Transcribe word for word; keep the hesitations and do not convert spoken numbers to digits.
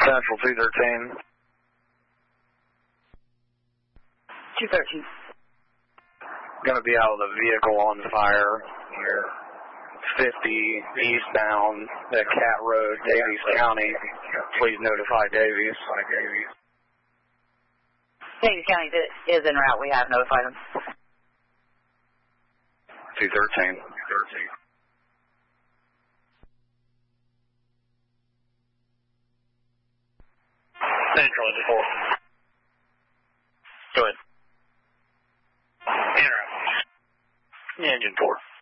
Central two thirteen. two thirteen. Going to be out of the vehicle on fire here. fifty eastbound at Cat Road, Davies County. Please notify Davies. Davies County is en route. We have notified them. two thirteen. Central is four. Go ahead. Interrupt. Engine four.